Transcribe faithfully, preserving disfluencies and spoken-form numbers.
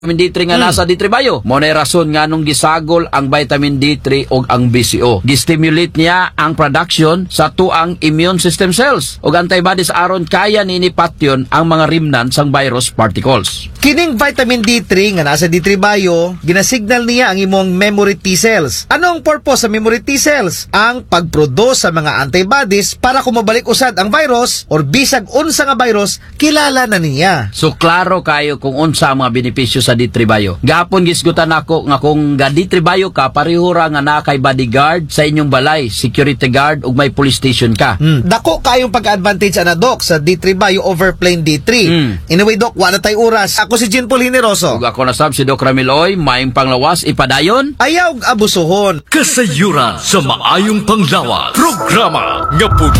vitamin D three nga Hmm. nasa D three Bio. Mo na rason nga nung gisagol ang vitamin D three o ang B C O. Gistimulate niya ang production sa tuang immune system cells. O antibodies aron kaya ni patyon ang mga remnants sang virus particles. Kining vitamin D three nga nasa D three Bio, ginasignal niya ang imong memory T cells. Ano ang purpose sa memory T cells? Ang pagproduce sa mga antibodies para kumabalik usad ang virus or bisag unsa nga virus, kilala na niya. So klaro kayo kung unsa ang mga benepisyo sa D three Bio. Gapon gisgutan nako nga kung ga D three Bio ka pareho ra nga na kay bodyguard sa inyong balay, security guard ug may police station ka. Hmm. Dako kayong pag-advantage ana Doc sa D three Bio over plain D three. Hmm. Anyway Doc, wala tay oras. Ako si Jean Paul Hineroso. Ug ako na sab si Doc Ramiloy, maayong panglawas ipadayon. Ayaw abusuhon. Kasayuran sa maayong panglawas. Programa nga